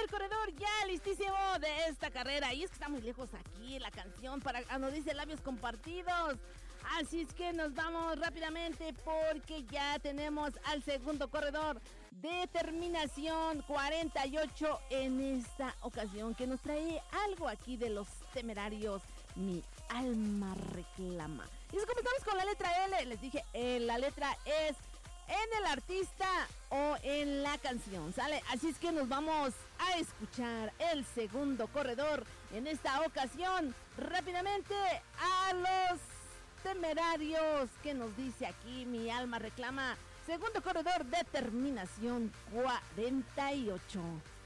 primer corredor ya listísimo de esta carrera. Y es que está muy lejos aquí la canción nos dice labios compartidos. Así es que nos vamos rápidamente porque ya tenemos al segundo corredor de terminación 48 en esta ocasión, que nos trae algo aquí de Los Temerarios, Mi Alma Reclama. Y es como estamos con la letra L, les dije, la letra es en el artista o en la canción, ¿sale? Así es que nos vamos a escuchar el segundo corredor en esta ocasión, rápidamente a Los Temerarios, que nos dice aquí Mi Alma Reclama, segundo corredor de terminación 48.